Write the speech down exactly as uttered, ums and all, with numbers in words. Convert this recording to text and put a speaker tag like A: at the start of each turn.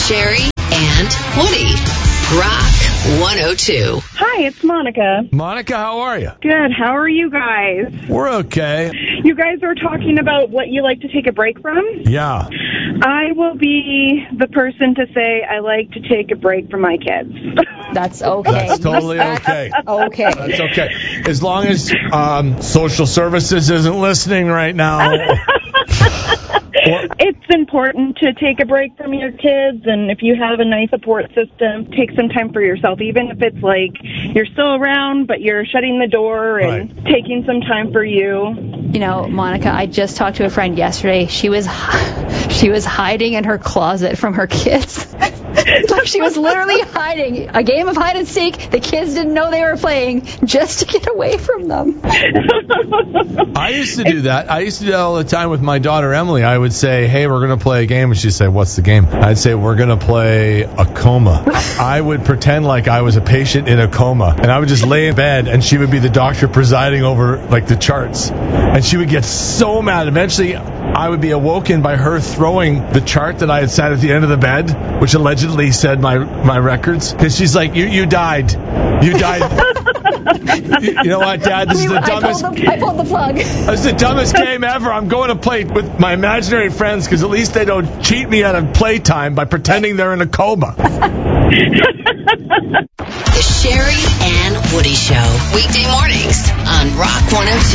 A: Sherry and Woody. Rock one oh two.
B: Hi, it's Monica.
C: Monica, how are you?
B: Good. How are you guys?
C: We're okay.
B: You guys were talking about what you like to take a break from?
C: Yeah.
B: I will be the person to say I like to take a break from my kids.
D: That's okay.
C: That's totally okay.
D: Okay.
C: That's okay. As long as um, social services isn't listening right now.
B: It's important to take a break from your kids, and if you have a nice support system, take some time for yourself, even if it's like you're still around, but you're shutting the door and
C: Right.
B: taking some time for you.
D: You know, Monica, I just talked to a friend yesterday. She was she was hiding in her closet from her kids. Like she was literally hiding a game of hide and seek. The kids didn't know they were playing just to get away from them.
C: I used to do that. I used to do that all the time with my daughter Emily. I would say, hey, we're going to play a game. And she'd say, what's the game? I'd say, we're going to play a coma. I would pretend like I was a patient in a coma. And I would just lay in bed, and she would be the doctor presiding over, like, the charts. And she would get so mad. Eventually, I would be awoken by her throwing the chart that I had sat at the end of the bed, which allegedly said my my records. Because she's like, you you died. You died. you, you know what, Dad? This is the
D: I
C: dumbest...
D: pulled the, I pulled the plug.
C: This is the dumbest game ever. I'm going to play with my imaginary friends because at least they don't cheat me out of playtime by pretending they're in a coma.
A: The Sherry and Woody Show. Weekday mornings on Rock one oh two.